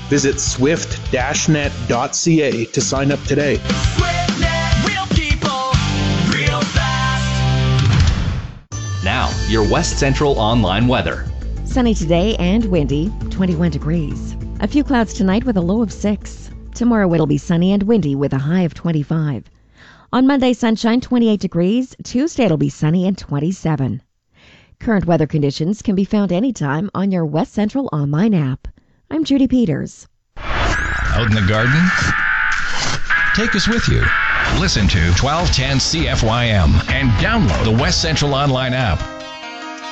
Visit swift-net.ca to sign up today. SwiftNet, real people, real fast. Now, your West Central online weather. Sunny today and windy, 21 degrees. A few clouds tonight with a low of 6. Tomorrow it'll be sunny and windy with a high of 25. On Monday, sunshine, 28 degrees. Tuesday it'll be sunny and 27. Current weather conditions can be found anytime on your West Central online app. I'm Judy Peters. Out in the garden? Take us with you. Listen to 1210 CFYM and download the West Central online app.